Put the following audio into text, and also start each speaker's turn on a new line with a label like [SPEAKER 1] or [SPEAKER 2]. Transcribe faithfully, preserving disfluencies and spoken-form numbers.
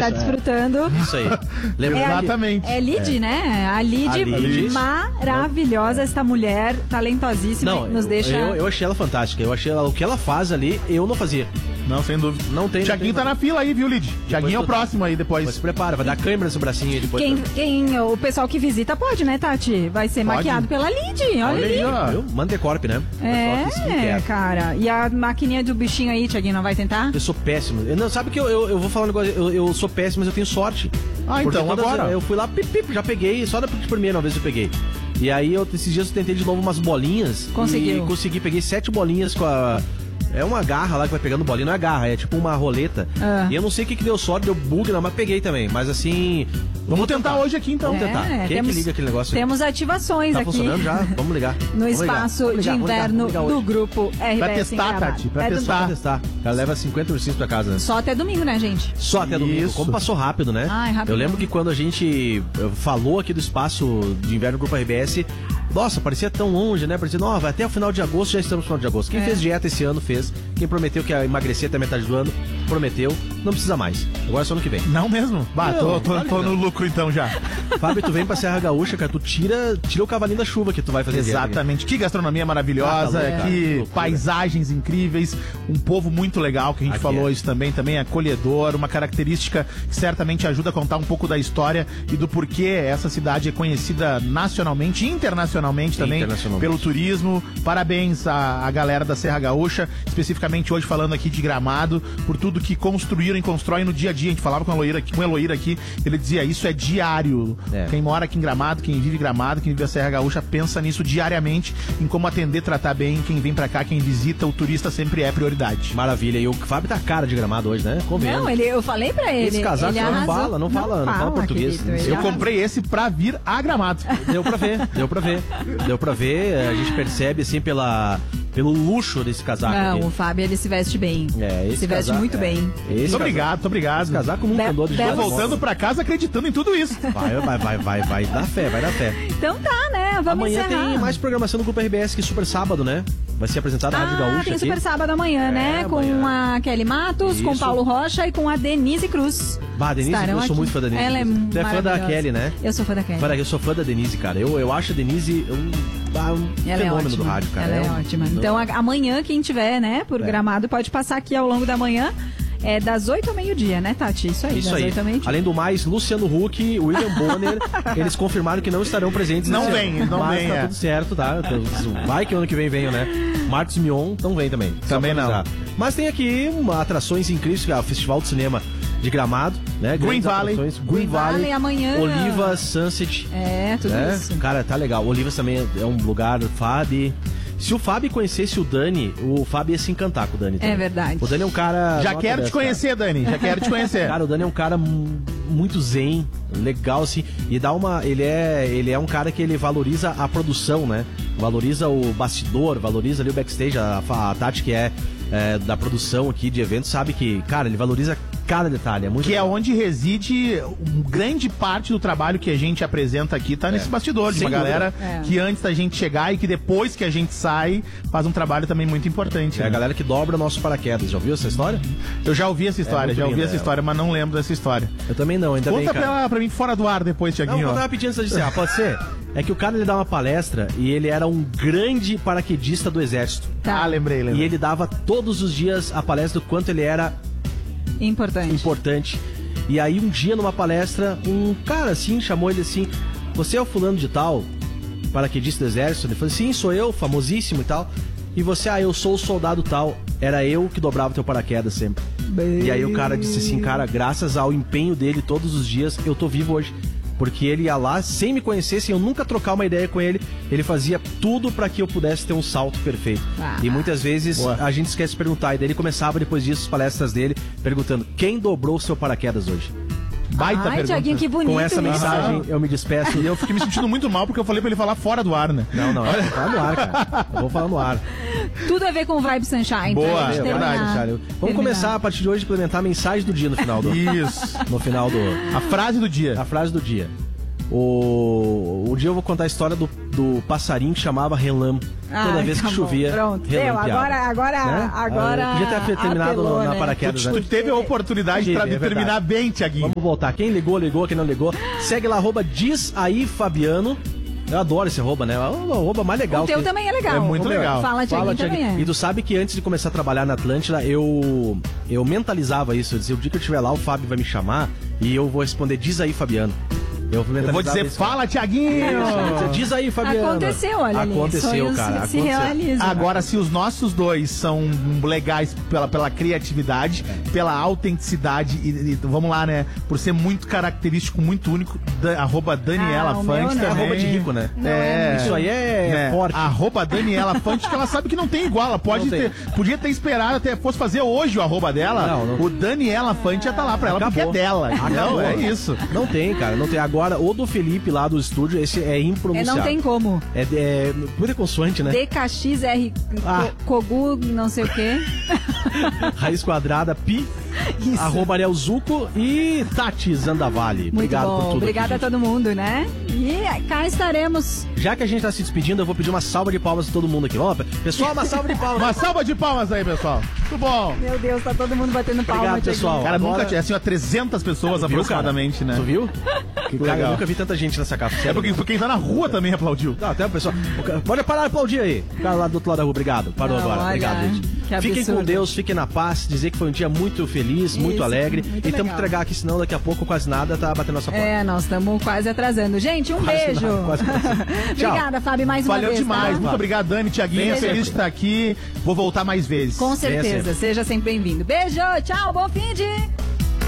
[SPEAKER 1] tá desfrutando.
[SPEAKER 2] Isso aí. Lembra?
[SPEAKER 1] É a-
[SPEAKER 3] Exatamente.
[SPEAKER 1] É Lid, né? A Lid,
[SPEAKER 2] A Lid.
[SPEAKER 1] maravilhosa, esta mulher talentosíssima,
[SPEAKER 2] Não,
[SPEAKER 1] que nos
[SPEAKER 2] eu,
[SPEAKER 1] deixa...
[SPEAKER 2] eu, eu achei ela fantástica. Eu achei ela, o que ela faz ali, eu não fazia.
[SPEAKER 3] Não, sem dúvida.
[SPEAKER 2] Não tem.
[SPEAKER 3] Tiaguinho
[SPEAKER 2] não tem,
[SPEAKER 3] tá na fila aí, viu, Lid? Tiaguinho é o
[SPEAKER 2] tu-
[SPEAKER 3] próximo aí depois.
[SPEAKER 2] Mas se prepara, vai dar câimbra nesse bracinho aí depois.
[SPEAKER 1] Quem, quem, o pessoal que visita pode, né, Tati? Vai ser
[SPEAKER 3] Pode.
[SPEAKER 1] maquiado pela Lid, olha,
[SPEAKER 3] Olha
[SPEAKER 1] ali.
[SPEAKER 3] aí, ó.
[SPEAKER 2] Viu? Mantecorp, né? Pessoal que se
[SPEAKER 1] É,
[SPEAKER 2] quer.
[SPEAKER 1] cara. E a maquininha do bichinho aí, Tiaguinho, não vai tentar?
[SPEAKER 2] Eu sou péssimo. Eu, não, sabe que eu, eu, eu vou falar um negócio, eu, eu sou péssimo, mas eu tenho sorte.
[SPEAKER 3] Ah,
[SPEAKER 2] Porque
[SPEAKER 3] então,
[SPEAKER 2] todas-
[SPEAKER 3] agora.
[SPEAKER 2] Eu fui lá, pip, pip, já peguei, só da primeira vez eu peguei. E aí, eu, esses dias eu tentei de novo umas bolinhas.
[SPEAKER 1] Conseguiu.
[SPEAKER 2] E consegui, peguei sete bolinhas com a... É uma garra lá que vai pegando bolinha, não é garra, é tipo uma roleta.
[SPEAKER 1] Ah.
[SPEAKER 2] E eu não sei o que, que deu sorte, deu bug, não, mas peguei também. Mas assim...
[SPEAKER 3] Vamos tentar hoje aqui, então.
[SPEAKER 2] Vamos tentar. Quem é que liga aquele negócio aí?
[SPEAKER 1] Temos ativações
[SPEAKER 2] Tá
[SPEAKER 1] aqui.
[SPEAKER 2] funcionando já? Vamos ligar.
[SPEAKER 1] No
[SPEAKER 2] Vamos ligar.
[SPEAKER 1] espaço
[SPEAKER 2] Vamos ligar,
[SPEAKER 1] de
[SPEAKER 2] vamos ligar,
[SPEAKER 1] inverno
[SPEAKER 2] vamos ligar
[SPEAKER 1] do
[SPEAKER 2] hoje.
[SPEAKER 1] grupo R B S
[SPEAKER 3] Pra
[SPEAKER 1] em
[SPEAKER 3] testar,
[SPEAKER 1] Gramado.
[SPEAKER 3] Tati, pra
[SPEAKER 1] É do-
[SPEAKER 3] testar.
[SPEAKER 2] Pra testar. Ela leva cinquenta ursinhos pra casa, né?
[SPEAKER 1] Só até domingo, né, gente?
[SPEAKER 2] Só até domingo.
[SPEAKER 3] Isso.
[SPEAKER 2] Como passou rápido, né?
[SPEAKER 1] Ai, rápido.
[SPEAKER 2] Eu lembro que quando a gente eh, falou aqui do espaço de inverno do Grupo R B S, nossa, parecia tão longe, né? Parecia, não, vai até o final de agosto, já estamos no final de agosto. Quem
[SPEAKER 1] É.
[SPEAKER 2] fez dieta esse ano fez. Quem prometeu que ia emagrecer até metade do ano, prometeu. Não precisa mais. Agora é só ano que vem.
[SPEAKER 3] Não mesmo? Bah,
[SPEAKER 2] Não,
[SPEAKER 3] tô, tô,
[SPEAKER 2] claro que
[SPEAKER 3] tô no
[SPEAKER 2] não.
[SPEAKER 3] lucro então já.
[SPEAKER 2] Fábio, tu vem pra Serra Gaúcha, cara, tu tira, tira o cavalinho da chuva que tu vai fazer dieta aqui.
[SPEAKER 3] Exatamente. Que gastronomia maravilhosa,
[SPEAKER 2] Ah, tá louco,
[SPEAKER 3] que
[SPEAKER 2] cara, que loucura.
[SPEAKER 3] paisagens incríveis, um povo muito legal, que a gente
[SPEAKER 2] Aqui
[SPEAKER 3] falou
[SPEAKER 2] é.
[SPEAKER 3] isso também, também acolhedor, uma característica que certamente ajuda a contar um pouco da história e do porquê essa cidade é conhecida nacionalmente e internacionalmente também
[SPEAKER 2] Internacionalmente.
[SPEAKER 3] pelo turismo. Parabéns à, à galera da Serra Gaúcha, especificamente hoje falando aqui de Gramado, por tudo que construíram e constroem no dia a dia. A gente falava com a Eloíra, com a Eloíra aqui, ele dizia, isso é diário.
[SPEAKER 2] É.
[SPEAKER 3] Quem mora aqui em Gramado, quem vive em Gramado, quem vive a Serra Gaúcha, pensa nisso diariamente, em como atender, tratar bem quem vem pra cá, quem visita, o turista sempre é prioridade.
[SPEAKER 2] Maravilha. E o Fábio tá cara de Gramado hoje, né? Convenhamos.
[SPEAKER 1] Não, ele, eu falei pra ele.
[SPEAKER 2] Esse casaco
[SPEAKER 1] ele
[SPEAKER 2] não
[SPEAKER 1] arrasou.
[SPEAKER 2] fala, não fala- não fala português.
[SPEAKER 1] querido, ele
[SPEAKER 3] Eu
[SPEAKER 1] arrasou.
[SPEAKER 3] comprei esse pra vir a Gramado.
[SPEAKER 2] Deu pra ver, deu pra ver. Deu pra ver, a gente percebe assim pela, pelo luxo desse casaco
[SPEAKER 1] Não,
[SPEAKER 2] aqui.
[SPEAKER 1] o Fábio, ele se veste bem.
[SPEAKER 2] É, esse
[SPEAKER 1] se veste
[SPEAKER 2] casaco-
[SPEAKER 1] muito
[SPEAKER 2] é.
[SPEAKER 1] bem.
[SPEAKER 2] Esse
[SPEAKER 3] Muito obrigado, muito obrigado.
[SPEAKER 2] Esse casaco nunca
[SPEAKER 1] Be-
[SPEAKER 2] andou de
[SPEAKER 1] Bela-
[SPEAKER 2] jeito
[SPEAKER 3] Tô voltando pra casa acreditando em tudo isso.
[SPEAKER 2] Vai, vai, vai, vai, vai dar fé, vai dar fé.
[SPEAKER 1] Então tá, né? Vamos
[SPEAKER 2] Amanhã
[SPEAKER 1] encerrar.
[SPEAKER 2] tem mais programação do Grupo R B S que Super Sábado, né? Vai ser apresentada a Rádio
[SPEAKER 1] Ah,
[SPEAKER 2] Gaúcha
[SPEAKER 1] tem
[SPEAKER 2] aqui.
[SPEAKER 1] Super Sábado amanhã,
[SPEAKER 2] É,
[SPEAKER 1] né? Com
[SPEAKER 2] amanhã.
[SPEAKER 1] a Kelly Matos, com
[SPEAKER 2] Isso.
[SPEAKER 1] Paulo Rocha e com a Denise Cruz.
[SPEAKER 2] Bah, a Denise,
[SPEAKER 1] Estarão
[SPEAKER 2] eu sou
[SPEAKER 1] aqui.
[SPEAKER 2] muito fã da Denise.
[SPEAKER 1] Ela é
[SPEAKER 2] Tu é fã da
[SPEAKER 1] maravilhosa.
[SPEAKER 2] Kelly, né?
[SPEAKER 1] Eu sou fã da Kelly.
[SPEAKER 2] Fã da- Eu sou fã da Denise, cara. Eu, eu acho a Denise um, ah, um
[SPEAKER 1] Ela é
[SPEAKER 2] fenômeno
[SPEAKER 1] ótima.
[SPEAKER 2] do rádio, cara.
[SPEAKER 1] Ela é,
[SPEAKER 2] um-
[SPEAKER 1] ótima.
[SPEAKER 2] não-
[SPEAKER 1] Então, a- amanhã, quem tiver, né, por
[SPEAKER 2] É.
[SPEAKER 1] Gramado, pode passar aqui ao longo da manhã. É das oito ao meio-dia, né, Tati? Isso aí,
[SPEAKER 2] Isso
[SPEAKER 1] das
[SPEAKER 2] aí.
[SPEAKER 1] oito ao meio-dia.
[SPEAKER 2] Além do mais, Luciano Huck, William Bonner, eles confirmaram que não estarão presentes
[SPEAKER 3] Não
[SPEAKER 2] nesse
[SPEAKER 3] vem,
[SPEAKER 2] ano.
[SPEAKER 3] não
[SPEAKER 2] Mas
[SPEAKER 3] vem,
[SPEAKER 2] tá
[SPEAKER 3] é.
[SPEAKER 2] tudo certo, tá? Vai que ano que vem venham, né? Marcos Mion não vem também. só
[SPEAKER 3] Também
[SPEAKER 2] pra
[SPEAKER 3] não.
[SPEAKER 2] avisar. Mas tem aqui uma, atrações incríveis, que é o Festival de Cinema de Gramado, né?
[SPEAKER 3] Green
[SPEAKER 2] Grandes
[SPEAKER 3] Valley.
[SPEAKER 2] atrações.
[SPEAKER 1] Green Valley amanhã.
[SPEAKER 2] Olivas, Sunset.
[SPEAKER 1] É, tudo
[SPEAKER 2] né?
[SPEAKER 1] isso.
[SPEAKER 2] Cara, tá legal. Olivas também é um lugar, Fábio. Se o Fábio conhecesse o Dani, o Fábio ia se encantar com o Dani. também.
[SPEAKER 1] É verdade.
[SPEAKER 2] O Dani é um cara...
[SPEAKER 3] Já
[SPEAKER 2] nota
[SPEAKER 3] quero
[SPEAKER 2] dez,
[SPEAKER 3] te conhecer, Dani. Já quero te conhecer.
[SPEAKER 2] Cara. Cara, o Dani é um cara mu- muito zen, legal assim, e dá uma, ele é, ele é um cara que ele valoriza a produção, né? Valoriza o bastidor, valoriza ali o backstage, a, a Tati que é, é da produção aqui de eventos, sabe que, cara, ele valoriza cada detalhe, é muito
[SPEAKER 3] Que é
[SPEAKER 2] legal.
[SPEAKER 3] onde reside um grande parte do trabalho que a gente apresenta aqui, tá nesse bastidor, de
[SPEAKER 2] Sem
[SPEAKER 3] uma
[SPEAKER 2] dúvida.
[SPEAKER 3] galera
[SPEAKER 1] É.
[SPEAKER 3] que antes da gente chegar e que depois que a gente sai, faz um trabalho também muito importante.
[SPEAKER 2] É a
[SPEAKER 3] né?
[SPEAKER 2] galera que dobra nosso paraquedas, já ouviu essa história?
[SPEAKER 3] Eu já ouvi essa história,
[SPEAKER 2] muito
[SPEAKER 3] já ouvi
[SPEAKER 2] linda
[SPEAKER 3] essa
[SPEAKER 2] ela.
[SPEAKER 3] história, mas não lembro dessa história.
[SPEAKER 2] Eu também não, ainda bem,
[SPEAKER 3] Conta
[SPEAKER 2] cara.
[SPEAKER 3] pra, pra mim fora do ar depois,
[SPEAKER 2] Não,
[SPEAKER 3] Tiaguinho.
[SPEAKER 2] vou dar rapidinho antes de encerrar, pode ser? É que o cara, ele dá uma palestra e ele era um grande paraquedista do exército.
[SPEAKER 1] Tá.
[SPEAKER 3] Ah, lembrei, lembrei.
[SPEAKER 2] E ele dava todos os dias a palestra do quanto ele era
[SPEAKER 1] Importante.
[SPEAKER 2] importante. E aí um dia numa palestra, um cara assim chamou ele assim: você é o fulano de tal, paraquedista do exército? Ele falou: sim, sou eu, famosíssimo e tal. E você, ah, eu sou o soldado tal. Era eu que dobrava teu paraquedas sempre. E aí o cara disse assim: cara, graças ao empenho dele todos os dias, eu tô vivo hoje. Porque ele ia lá, sem me conhecer, sem eu nunca trocar uma ideia com ele, ele fazia tudo pra que eu pudesse ter um salto perfeito.
[SPEAKER 1] Ah.
[SPEAKER 2] E muitas vezes
[SPEAKER 3] Boa.
[SPEAKER 2] a gente esquece de perguntar. E daí ele começava depois disso as palestras dele, perguntando: quem dobrou o seu paraquedas hoje?
[SPEAKER 3] Baita
[SPEAKER 1] Ai,
[SPEAKER 3] pergunta.
[SPEAKER 1] Tiaguinho, que bonito
[SPEAKER 2] Com essa
[SPEAKER 1] isso.
[SPEAKER 2] mensagem eu me despeço.
[SPEAKER 3] E eu fiquei me sentindo muito mal porque eu falei pra ele falar fora do ar, né?
[SPEAKER 2] Não, não, eu vou falar no ar, cara. Eu vou falar no ar.
[SPEAKER 1] Tudo a ver com o Vibe Sunshine.
[SPEAKER 3] Boa,
[SPEAKER 1] pra gente
[SPEAKER 3] é
[SPEAKER 1] terminar.
[SPEAKER 3] verdade,
[SPEAKER 2] Cara, vamos
[SPEAKER 1] Terminar.
[SPEAKER 2] começar a partir de hoje a implementar a mensagem do dia no final do.
[SPEAKER 3] Isso.
[SPEAKER 2] No final do.
[SPEAKER 3] A frase do dia.
[SPEAKER 2] A frase do dia. O, o dia eu vou contar a história do, do passarinho que chamava Relam. Toda
[SPEAKER 1] Ai,
[SPEAKER 2] vez
[SPEAKER 1] tá
[SPEAKER 2] que
[SPEAKER 1] bom.
[SPEAKER 2] chovia,
[SPEAKER 1] Pronto, deu.
[SPEAKER 2] relampeava.
[SPEAKER 1] Agora, agora,
[SPEAKER 2] Né?
[SPEAKER 1] agora.
[SPEAKER 2] Ah, podia ter terminado
[SPEAKER 1] apelou,
[SPEAKER 2] no- na
[SPEAKER 1] né?
[SPEAKER 2] paraquedas,
[SPEAKER 3] Tu,
[SPEAKER 2] né?
[SPEAKER 3] tu teve a oportunidade
[SPEAKER 2] Tive,
[SPEAKER 3] pra
[SPEAKER 2] é
[SPEAKER 3] terminar bem, Tiaguinho.
[SPEAKER 2] Vamos voltar. Quem ligou, ligou. Quem não ligou, segue lá, arroba diz aí, Fabiano. Eu adoro esse arroba, né? É o arroba mais legal.
[SPEAKER 1] O teu
[SPEAKER 2] que-
[SPEAKER 1] também é legal.
[SPEAKER 3] É muito
[SPEAKER 1] O meu,
[SPEAKER 3] legal.
[SPEAKER 1] Fala, Tiaguinho, também
[SPEAKER 2] Thiaguinho.
[SPEAKER 1] é.
[SPEAKER 2] E tu sabe que antes de começar a trabalhar na Atlântida, eu eu mentalizava isso. Eu dizia, o dia que eu estiver lá, o Fábio vai me chamar e eu vou responder, diz aí, Fabiano. Eu,
[SPEAKER 3] Eu vou
[SPEAKER 2] mentalizava
[SPEAKER 3] dizer,
[SPEAKER 2] isso.
[SPEAKER 3] fala, Tiaguinho!
[SPEAKER 2] Eu dizia, diz aí, Fabiano.
[SPEAKER 1] Aconteceu, olha ali.
[SPEAKER 2] Aconteceu,
[SPEAKER 1] Sonhos
[SPEAKER 2] cara.
[SPEAKER 1] se
[SPEAKER 2] Aconteceu.
[SPEAKER 1] realizam.
[SPEAKER 3] Agora, se os nossos dois são legais pela, pela criatividade, pela autenticidade e, e vamos lá, né? Por ser muito característico, muito único, da, arroba Daniela
[SPEAKER 1] Ah, o meu
[SPEAKER 3] Fante
[SPEAKER 1] não.
[SPEAKER 2] É
[SPEAKER 3] também.
[SPEAKER 2] arroba de rico, né?
[SPEAKER 1] Não
[SPEAKER 3] é,
[SPEAKER 1] é
[SPEAKER 2] Isso aí é
[SPEAKER 3] né,
[SPEAKER 2] forte.
[SPEAKER 3] Arroba Daniela Fante, que ela sabe que não tem igual. Ela pode
[SPEAKER 2] Não tem.
[SPEAKER 3] ter. Podia ter esperado até fosse fazer hoje o arroba dela.
[SPEAKER 2] Não, não.
[SPEAKER 3] O Daniela Fante ia estar lá pra ela,
[SPEAKER 2] Acabou.
[SPEAKER 3] porque é dela. Não,
[SPEAKER 2] Acabou.
[SPEAKER 3] é isso.
[SPEAKER 2] Não tem, cara. Não tem. Agora, o do Felipe lá do estúdio, esse é
[SPEAKER 1] É,
[SPEAKER 2] impronunciável.
[SPEAKER 1] não tem como.
[SPEAKER 2] É, é muito consoante, né?
[SPEAKER 1] D K X R
[SPEAKER 2] Ah.
[SPEAKER 1] Co- Kogu, não sei o quê.
[SPEAKER 2] Raiz quadrada, pi,
[SPEAKER 1] Isso.
[SPEAKER 2] arroba Ariel Zucco e Tati Zandavalli.
[SPEAKER 1] Muito
[SPEAKER 2] Obrigado
[SPEAKER 1] bom.
[SPEAKER 2] por tudo.
[SPEAKER 1] Obrigada
[SPEAKER 2] aqui,
[SPEAKER 1] a todo mundo, né? E cá estaremos.
[SPEAKER 2] gente. Já que a gente tá se despedindo, eu vou pedir uma salva de palmas de todo mundo aqui. Vamos, pessoal, uma salva de palmas.
[SPEAKER 3] Uma salva de palmas aí, pessoal. Muito bom.
[SPEAKER 1] Meu Deus, tá todo mundo batendo palma.
[SPEAKER 2] Obrigado,
[SPEAKER 1] Tiaguinho.
[SPEAKER 2] pessoal.
[SPEAKER 3] Cara,
[SPEAKER 2] Agora-
[SPEAKER 3] nunca tinha, assim, ó, trezentas pessoas
[SPEAKER 2] Tu viu,
[SPEAKER 3] aproximadamente,
[SPEAKER 2] cara?
[SPEAKER 3] né?
[SPEAKER 2] Tu viu?
[SPEAKER 3] Que
[SPEAKER 2] Cara, eu
[SPEAKER 3] legal.
[SPEAKER 2] nunca vi tanta gente nessa capa.
[SPEAKER 3] É
[SPEAKER 2] sério.
[SPEAKER 3] porque, porque quem tá na rua também aplaudiu.
[SPEAKER 2] Não, até o pessoal. o cara- Pode parar de aplaudir aí. O cara lá do outro lado da rua, obrigado. Parou
[SPEAKER 1] Não,
[SPEAKER 2] agora.
[SPEAKER 1] olha,
[SPEAKER 2] Obrigado, gente.
[SPEAKER 1] que
[SPEAKER 2] Fiquem
[SPEAKER 1] absurdo.
[SPEAKER 2] com Deus, fiquem na paz. Dizer que foi um dia muito feliz, muito
[SPEAKER 1] Isso,
[SPEAKER 2] alegre.
[SPEAKER 1] muito
[SPEAKER 2] e temos que
[SPEAKER 1] legal.
[SPEAKER 2] entregar aqui, senão daqui a pouco quase nada tá batendo nossa porta.
[SPEAKER 1] É, nós estamos quase atrasando. Gente, um
[SPEAKER 2] Quase
[SPEAKER 1] beijo.
[SPEAKER 2] nada, quase atrasando. Tchau.
[SPEAKER 1] Obrigada, Fábio, mais uma
[SPEAKER 3] Valeu
[SPEAKER 1] vez.
[SPEAKER 3] demais.
[SPEAKER 1] tá?
[SPEAKER 3] Muito obrigado, Dani, Tiaguinho.
[SPEAKER 2] Venha
[SPEAKER 3] Feliz de
[SPEAKER 2] sempre.
[SPEAKER 3] estar aqui. Vou voltar mais vezes.
[SPEAKER 1] Com
[SPEAKER 2] Venha
[SPEAKER 1] certeza.
[SPEAKER 2] sempre.
[SPEAKER 1] Seja sempre bem-vindo. Beijo, tchau, bom fim de...